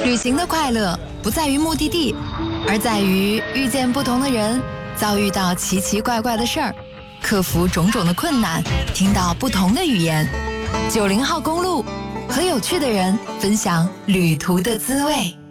旅行的快乐不在于目的地，而在于遇见不同的人，遭遇到奇奇怪怪的事儿，克服种种的困难，听到不同的语言。90号公路，和有趣的人分享旅途的滋味。